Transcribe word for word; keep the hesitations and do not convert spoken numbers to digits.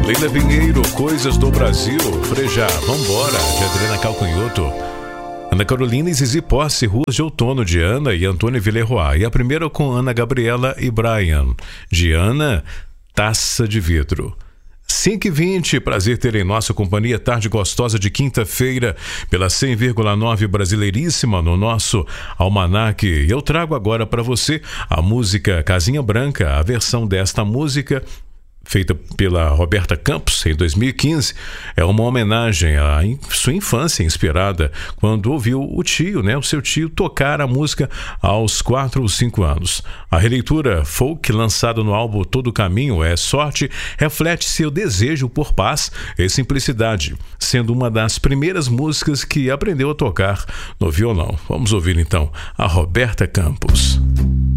Leila Pinheiro, Coisas do Brasil. Frejá, Vambora, de Adriana Calcanhoto. Ana Carolina e Zizi Posse, Ruas de Outono, de Ana e Antônio Villeroy. E a primeira com Ana Gabriela e Brian. De Ana, Taça de Vidro. cinco e vinte, prazer ter em nossa companhia, tarde gostosa de quinta-feira, pela cem vírgula nove Brasileiríssima, no nosso almanaque. E eu trago agora para você a música Casinha Branca, a versão desta música feita pela Roberta Campos em dois mil e quinze, é uma homenagem à sua infância, inspirada quando ouviu o tio, né, o seu tio, tocar a música aos quatro ou cinco anos. A releitura folk lançada no álbum Todo Caminho é Sorte reflete seu desejo por paz e simplicidade, sendo uma das primeiras músicas que aprendeu a tocar no violão. Vamos ouvir então a Roberta Campos.